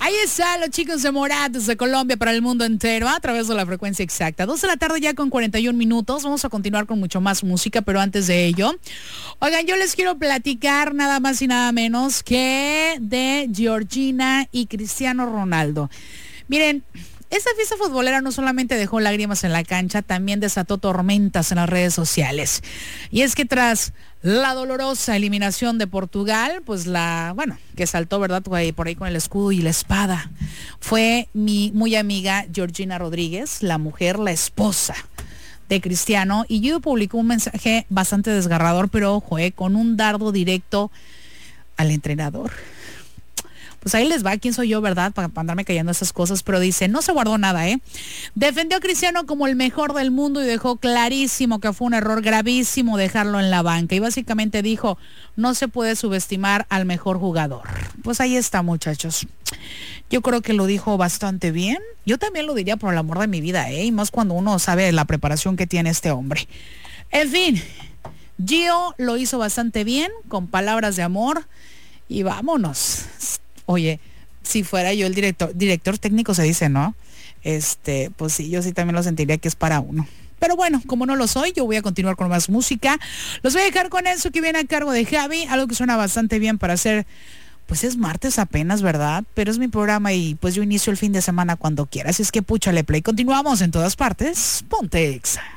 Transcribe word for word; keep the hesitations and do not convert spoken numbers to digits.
Ahí están los chicos de Moratos de Colombia para el mundo entero a través de la frecuencia exacta. Dos de la tarde ya con cuarenta y un minutos. Vamos a continuar con mucho más música, pero antes de ello, oigan, yo les quiero platicar nada más y nada menos que de Georgina y Cristiano Ronaldo. Miren, esta fiesta futbolera no solamente dejó lágrimas en la cancha, también desató tormentas en las redes sociales. Y es que tras la dolorosa eliminación de Portugal, pues la, bueno, que saltó, ¿verdad? Por ahí con el escudo y la espada, fue mi muy amiga Georgina Rodríguez, la mujer, la esposa de Cristiano, y yo publicó un mensaje bastante desgarrador, pero ojo, eh, con un dardo directo al entrenador. Pues ahí les va, quién soy yo, ¿verdad? Para andarme callando esas cosas, pero dice, no se guardó nada, ¿eh? Defendió a Cristiano como el mejor del mundo y dejó clarísimo que fue un error gravísimo dejarlo en la banca. Y básicamente dijo, no se puede subestimar al mejor jugador. Pues ahí está, muchachos. Yo creo que lo dijo bastante bien. Yo también lo diría por el amor de mi vida, ¿eh? Y más cuando uno sabe la preparación que tiene este hombre. En fin, Gio lo hizo bastante bien, con palabras de amor. Y vámonos. Oye, si fuera yo el director, director técnico se dice, ¿no? Este, pues sí, yo sí también lo sentiría que es para uno. Pero bueno, como no lo soy, yo voy a continuar con más música. Los voy a dejar con eso que viene a cargo de Javi, algo que suena bastante bien para hacer, pues es martes apenas, ¿verdad? Pero es mi programa y pues yo inicio el fin de semana cuando quiera. Así es que púchale play. Continuamos en todas partes. Ponte Exa.